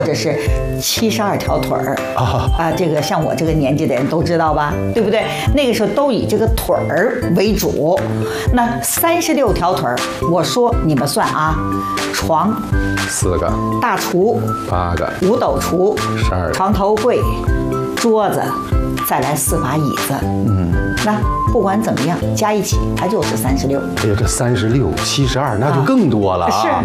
这是72条腿儿这个像我这个年纪的人都知道吧，对不对？那个时候都以这个腿儿为主。那36条腿儿，我说你们算啊，床 4个， 大厨 8个， 五斗橱 12个， 床头柜，桌子，再来4把椅子。那不管怎么样，加一起它就是36。 哎呀，这36、72，那就更多了啊！ 是。